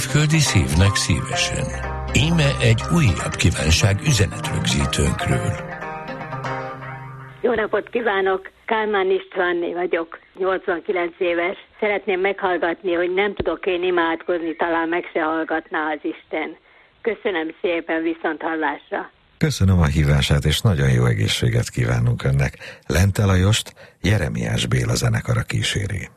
külföldi szívnek szívesen. Íme egy újabb kívánság üzenetrögzítőnkről. Jó napot kívánok! Kálmán Istvánné vagyok, 89 éves. Szeretném meghallgatni, hogy nem tudok én imádkozni, talán meg se hallgatná az Isten. Köszönöm szépen, viszont hallásra! Köszönöm a hívását, és nagyon jó egészséget kívánunk önnek. Lente Lajost Jeremiás Béla zenekara kíséri.